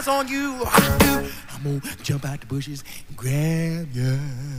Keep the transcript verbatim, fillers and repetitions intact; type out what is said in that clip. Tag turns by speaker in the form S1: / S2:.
S1: eyes on you. I'm gonna jump out the bushes and grab ya.